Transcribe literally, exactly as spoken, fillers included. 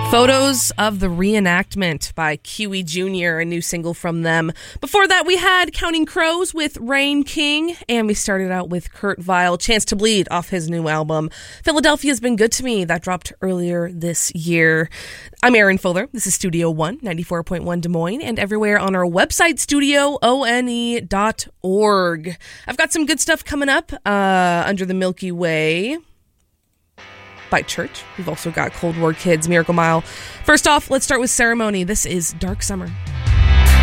Photos of the Reenactment by Kiwi Junior, a new single from them. Before that, we had Counting Crows with Rain King, and we started out with Kurt Vile, Chance to Bleed, off his new album, Philadelphia's Been Good to Me, that dropped earlier this year. I'm Erin Fuller. This is Studio One, ninety-four point one Des Moines, and everywhere on our website, studio one dot org. I've got some good stuff coming up uh, under the Milky Way by Church. We've also got Cold War Kids, Miracle Mile. First off, let's start with Ceremony. This is Dark Summer.